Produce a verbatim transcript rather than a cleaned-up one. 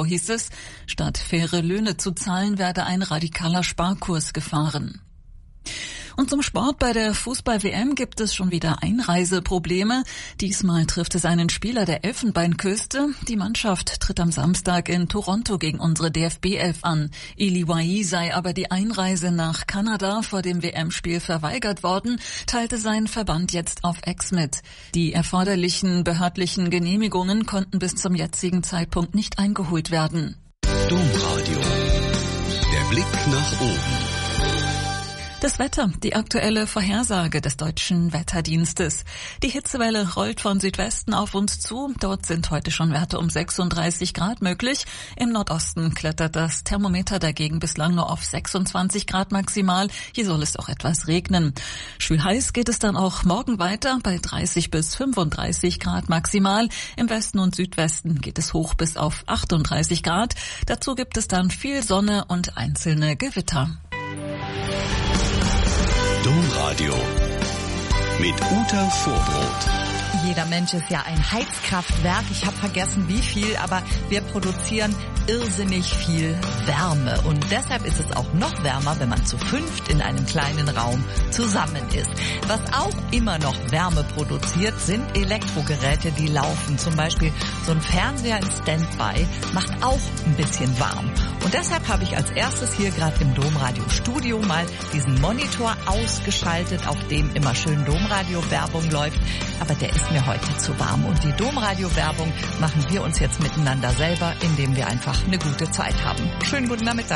Tagesschau hieß es, statt faire Löhne zu zahlen, werde ein radikaler Sparkurs gefahren. Und zum Sport: Bei der Fußball-W M gibt es schon wieder Einreiseprobleme. Diesmal trifft es einen Spieler der Elfenbeinküste. Die Mannschaft tritt am Samstag in Toronto gegen unsere D F B elf an. Eli Wahi sei aber die Einreise nach Kanada vor dem W M-Spiel verweigert worden, teilte sein Verband jetzt auf X mit. Die erforderlichen behördlichen Genehmigungen konnten bis zum jetzigen Zeitpunkt nicht eingeholt werden. Domradio. Der Blick nach oben. Das Wetter, die aktuelle Vorhersage des Deutschen Wetterdienstes. Die Hitzewelle rollt von Südwesten auf uns zu. Dort sind heute schon Werte um sechsunddreißig Grad möglich. Im Nordosten klettert das Thermometer dagegen bislang nur auf sechsundzwanzig Grad maximal. Hier soll es auch etwas regnen. Schwül heiß geht es dann auch morgen weiter bei dreißig bis fünfunddreißig Grad maximal. Im Westen und Südwesten geht es hoch bis auf achtunddreißig Grad. Dazu gibt es dann viel Sonne und einzelne Gewitter. Domradio mit Uta Vorbrot. Jeder Mensch ist ja ein Heizkraftwerk. Ich habe vergessen, wie viel, aber wir produzieren irrsinnig viel Wärme. Und deshalb ist es auch noch wärmer, wenn man zu fünft in einem kleinen Raum zusammen ist. Was auch immer noch Wärme produziert, sind Elektrogeräte, die laufen. Zum Beispiel so ein Fernseher in Standby macht auch ein bisschen warm. Und deshalb habe ich als erstes hier gerade im Domradio-Studio mal diesen Monitor ausgeschaltet, auf dem immer schön Domradio-Werbung läuft. Aber der ist mir heute zu warm. Und die Domradio-Werbung machen wir uns jetzt miteinander selber, indem wir einfach eine gute Zeit haben. Schönen guten Nachmittag.